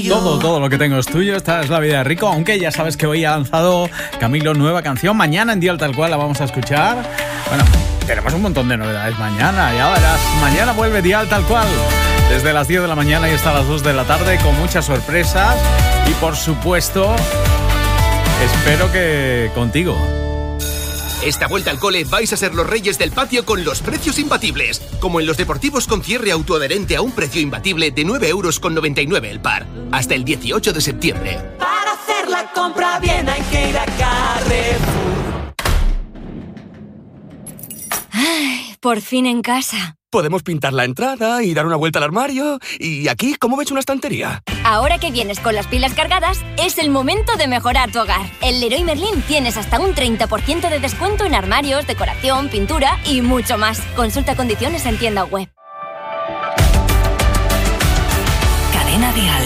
tuyo. Todo lo que tengo es tuyo. Esta es la vida de Rico. Aunque ya sabes que hoy ha lanzado Camilo nueva canción. Mañana en Dial Tal Cual la vamos a escuchar. Bueno, tenemos un montón de novedades mañana. Ya verás, mañana vuelve Dial Tal Cual. Desde las 10 de la mañana y hasta las 2 de la tarde con muchas sorpresas. Y por supuesto, espero que contigo. Esta vuelta al cole vais a ser los reyes del patio con los precios imbatibles. Como en los deportivos con cierre autoadherente a un precio imbatible de 9,99 € el par. Hasta el 18 de septiembre. Para hacer la compra bien hay que ir a Carrefour. Ay, por fin en casa. Podemos pintar la entrada y dar una vuelta al armario. Y aquí, ¿cómo ves una estantería? Ahora que vienes con las pilas cargadas, es el momento de mejorar tu hogar. En Leroy Merlin tienes hasta un 30% de descuento en armarios, decoración, pintura y mucho más. Consulta condiciones en tienda web. Cadena Dial.